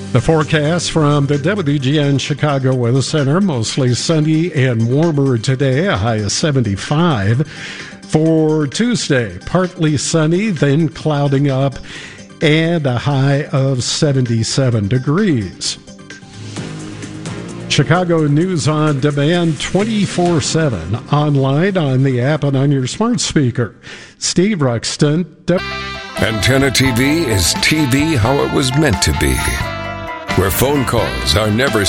The forecast from the WGN Chicago Weather Center, mostly sunny and warmer today, a high of 75. For Tuesday, partly sunny, then clouding up, and a high of 77 degrees. Chicago News on Demand 24/7, online, on the app, and on your smart speaker. Steve Ruxton. Antenna TV is TV how it was meant to be, where phone calls are never